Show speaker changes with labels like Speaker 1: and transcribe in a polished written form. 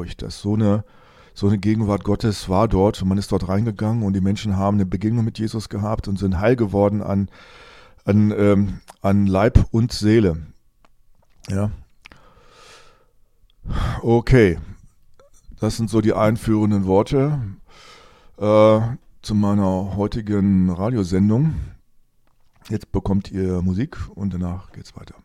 Speaker 1: überzeugt, dass so eine Gegenwart Gottes war dort und man ist dort reingegangen und die Menschen haben eine Begegnung mit Jesus gehabt und sind heil geworden an Leib und Seele. Ja. Okay, das sind so die einführenden Worte zu meiner heutigen Radiosendung. Jetzt bekommt ihr Musik und danach geht's weiter.